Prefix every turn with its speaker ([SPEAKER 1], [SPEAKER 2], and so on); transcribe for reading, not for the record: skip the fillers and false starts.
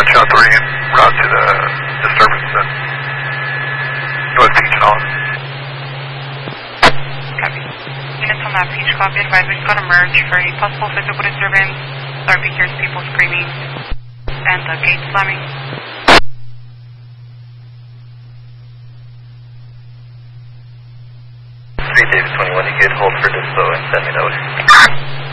[SPEAKER 1] Shot 3 en route to the disturbance at North Peach and Holland.
[SPEAKER 2] Copy. Units on that Peach Club, be advised we've got to merge for a possible physical disturbance. RP hears people screaming and the gate slamming.
[SPEAKER 3] 3 David 21, you get hold for dispo and send me note.